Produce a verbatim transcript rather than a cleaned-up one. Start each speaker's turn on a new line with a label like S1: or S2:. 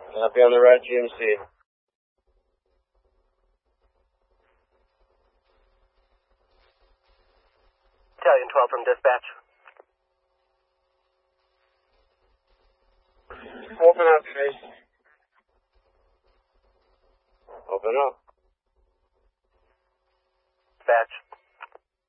S1: Copy on the red G M C.
S2: Battalion twelve from dispatch.
S1: Open up, face. Open up.
S2: Dispatch.